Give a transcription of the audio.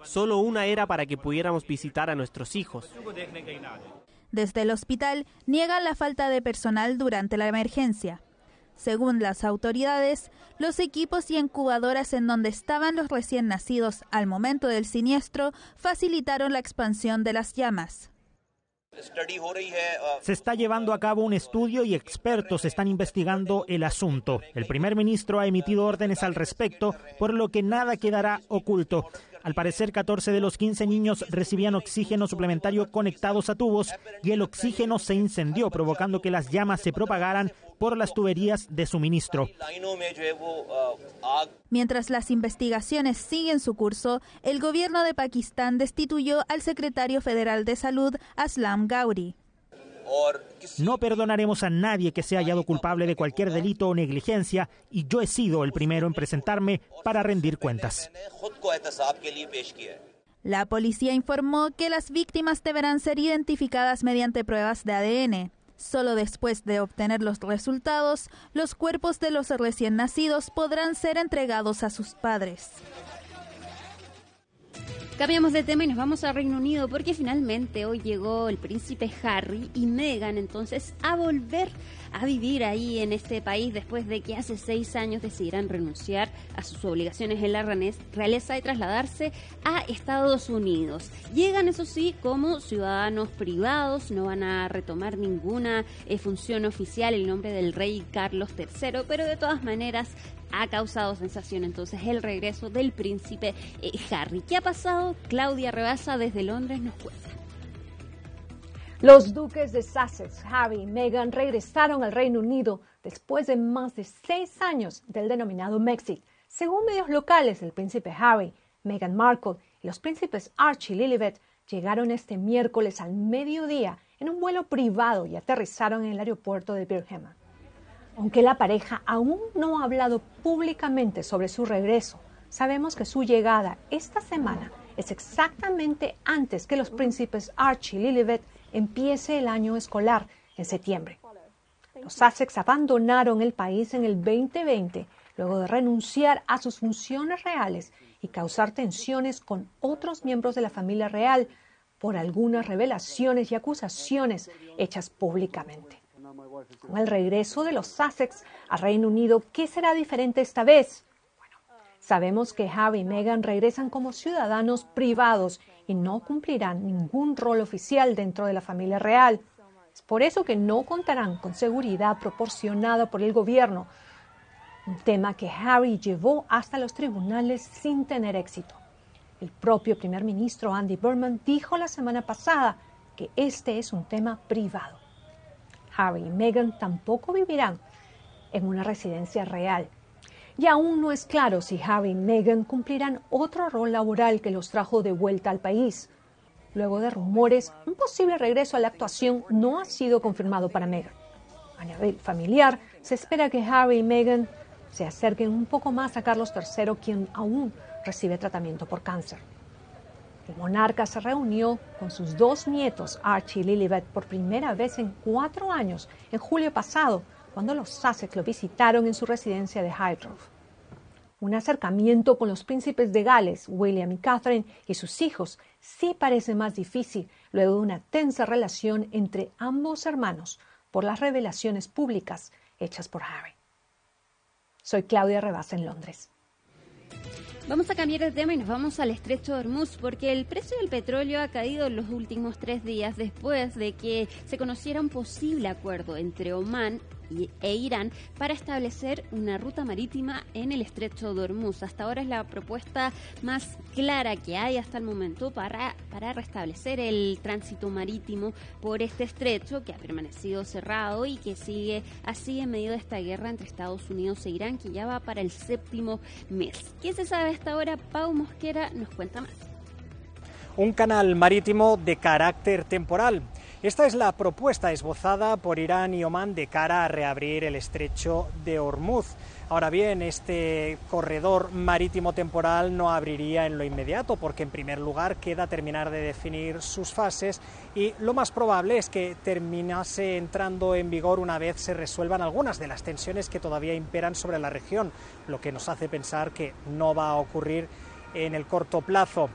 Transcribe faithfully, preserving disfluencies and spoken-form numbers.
Solo una era para que pudiéramos visitar a nuestros hijos. Desde el hospital niegan la falta de personal durante la emergencia. Según las autoridades, los equipos y incubadoras en donde estaban los recién nacidos al momento del siniestro facilitaron la expansión de las llamas. Se está llevando a cabo un estudio y expertos están investigando el asunto. El primer ministro ha emitido órdenes al respecto, por lo que nada quedará oculto. Al parecer, catorce de los quince niños recibían oxígeno suplementario conectados a tubos y el oxígeno se incendió, provocando que las llamas se propagaran por las tuberías de suministro. Mientras las investigaciones siguen su curso, el gobierno de Pakistán destituyó al secretario federal de Salud, Aslam Ghauri. No perdonaremos a nadie que se haya hallado culpable de cualquier delito o negligencia, y yo he sido el primero en presentarme para rendir cuentas. La policía informó que las víctimas deberán ser identificadas mediante pruebas de A D N. Solo después de obtener los resultados, los cuerpos de los recién nacidos podrán ser entregados a sus padres. Cambiamos de tema y nos vamos a Reino Unido porque finalmente hoy llegó el príncipe Harry y Meghan entonces a volver a vivir ahí en este país después de que hace seis años decidieran renunciar a sus obligaciones en la realeza y trasladarse a Estados Unidos. Llegan, eso sí, como ciudadanos privados, no van a retomar ninguna eh, función oficial en nombre del rey Carlos tercero, pero de todas maneras ha causado sensación entonces el regreso del príncipe eh, Harry. ¿Qué ha pasado? Claudia Rebasa desde Londres nos cuenta. Los duques de Sussex, Harry y Meghan, regresaron al Reino Unido después de más de seis años del denominado Brexit. Según medios locales, el príncipe Harry, Meghan Markle y los príncipes Archie y Lilibet llegaron este miércoles al mediodía en un vuelo privado y aterrizaron en el aeropuerto de Birmingham. Aunque la pareja aún no ha hablado públicamente sobre su regreso, sabemos que su llegada esta semana es exactamente antes que los príncipes Archie y Lilibet empiece el año escolar en septiembre. Los Sussex abandonaron el país en el veinte veinte luego de renunciar a sus funciones reales y causar tensiones con otros miembros de la familia real por algunas revelaciones y acusaciones hechas públicamente. Con el regreso de los Sussex al Reino Unido, ¿qué será diferente esta vez? Bueno, sabemos que Harry y Meghan regresan como ciudadanos privados y no cumplirán ningún rol oficial dentro de la familia real. Es por eso que no contarán con seguridad proporcionada por el gobierno, un tema que Harry llevó hasta los tribunales sin tener éxito. El propio primer ministro Andy Burnham dijo la semana pasada que este es un tema privado. Harry y Meghan tampoco vivirán en una residencia real. Y aún no es claro si Harry y Meghan cumplirán otro rol laboral que los trajo de vuelta al país. Luego de rumores, un posible regreso a la actuación no ha sido confirmado para Meghan. A nivel familiar, se espera que Harry y Meghan se acerquen un poco más a Carlos tercero, quien aún recibe tratamiento por cáncer. El monarca se reunió con sus dos nietos, Archie y Lilibet, por primera vez en cuatro años, en julio pasado, cuando los Sussex lo visitaron en su residencia de Highgrove. Un acercamiento con los príncipes de Gales, William y Catherine, y sus hijos, sí parece más difícil luego de una tensa relación entre ambos hermanos por las revelaciones públicas hechas por Harry. Soy Claudia Rebasa en Londres. Vamos a cambiar de tema y nos vamos al estrecho de Hormuz porque el precio del petróleo ha caído en los últimos tres días después de que se conociera un posible acuerdo entre Omán e Irán para establecer una ruta marítima en el estrecho de Hormuz. Hasta ahora es la propuesta más clara que hay hasta el momento para, para restablecer el tránsito marítimo por este estrecho que ha permanecido cerrado y que sigue así en medio de esta guerra entre Estados Unidos e Irán que ya va para el séptimo mes. ¿Qué se sabe hasta ahora? Pau Mosquera nos cuenta más. Un canal marítimo de carácter temporal. Esta es la propuesta esbozada por Irán y Omán de cara a reabrir el estrecho de Hormuz. Ahora bien, este corredor marítimo temporal no abriría en lo inmediato porque en primer lugar queda terminar de definir sus fases y lo más probable es que terminase entrando en vigor una vez se resuelvan algunas de las tensiones que todavía imperan sobre la región, lo que nos hace pensar que no va a ocurrir en el corto plazo.